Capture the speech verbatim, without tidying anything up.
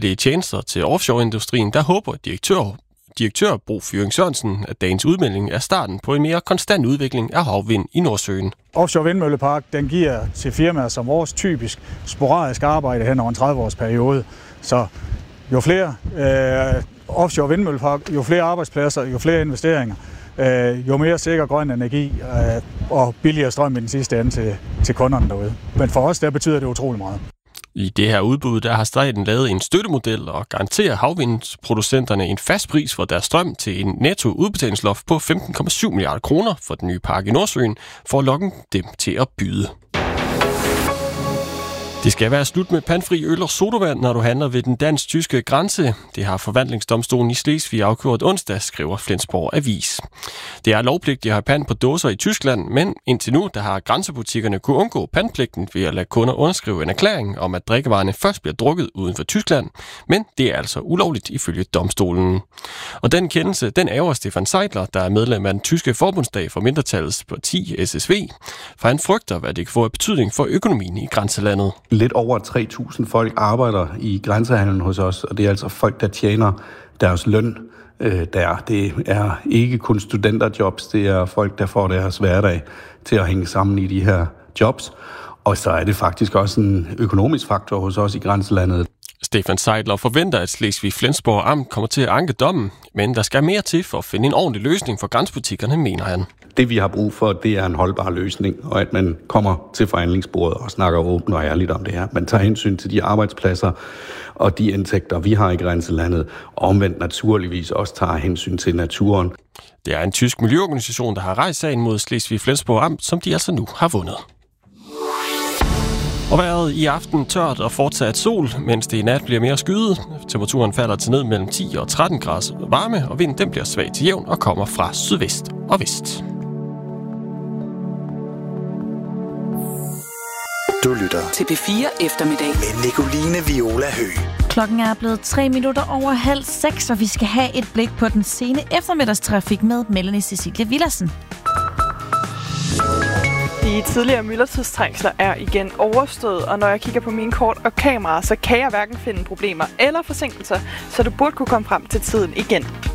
sælge tjenester til offshore-industrien, der håber direktør, direktør Bo Fyring Sørensen, at dagens udmelding er starten på en mere konstant udvikling af havvind i Nordsøen. Offshore Vindmøllepark, den giver til firmaer som vores typisk sporadisk arbejde hen over en tredive års periode. Så jo flere øh, offshore vindmøllepark, jo flere arbejdspladser, jo flere investeringer, øh, jo mere sikker grøn energi øh, og billigere strøm i den sidste ende til, til kunderne derude. Men for os, der betyder det utrolig meget. I det her udbud, der har staten lavet en støttemodel og garanterer havvindproducenterne en fast pris for deres strøm til en netto udbetalingsloft på femten komma syv milliarder kroner for den nye park i Nordsøen, for at lokke dem til at byde. Det skal være slut med pandfri øl og sodavand, når du handler ved den dansk-tyske grænse. Det har forvaltningsdomstolen i Slesvig afgjort onsdag, skriver Flensborg Avis. Det er lovpligtigt at have pant på dåser i Tyskland, men indtil nu der har grænsebutikkerne kunne undgå pantpligten ved at lade kunder underskrive en erklæring om, at drikkevarerne først bliver drukket uden for Tyskland. Men det er altså ulovligt ifølge domstolen. Og den kendelse, den ærger Stefan Seidler, der er medlem af den tyske forbundsdag for mindretallets parti S S V, for han frygter, hvad det kan få af betydning for økonomien i grænselandet. Lidt over tre tusind folk arbejder i grænsehandlen hos os, og det er altså folk, der tjener deres løn øh, der. Det er ikke kun studenterjobs, det er folk, der får deres hverdag til at hænge sammen i de her jobs. Og så er det faktisk også en økonomisk faktor hos os i grænselandet. Stefan Seidler forventer, at Slesvig-Flensborg Amt kommer til at anke dommen, men der skal mere til for at finde en ordentlig løsning for grænsebutikkerne, mener han. Det vi har brug for, det er en holdbar løsning, og at man kommer til forhandlingsbordet og snakker åbent og ærligt om det her. Man tager hensyn til de arbejdspladser og de indtægter, vi har i grænselandet, og omvendt naturligvis også tager hensyn til naturen. Det er en tysk miljøorganisation, der har rejst sagen mod Slesvig-Flensborg Amt, som de altså nu har vundet. Og vejret i aften tørt og fortsat sol, mens det i nat bliver mere skyet. Temperaturen falder til ned mellem ti og tretten grader varme, og vinden den bliver svag til jævn og kommer fra sydvest og vest. Du lytter til P fire Eftermiddag med Nicoline Viola Høgh. Klokken er blevet tre minutter over halv seks, og vi skal have et blik på den sene eftermiddagstrafik med Melanie Cecilia Villersen. De tidligere myldretidstrængsler er igen overstået, og når jeg kigger på mine kort og kameraer, så kan jeg hverken finde problemer eller forsinkelser, så du burde kunne komme frem til tiden igen.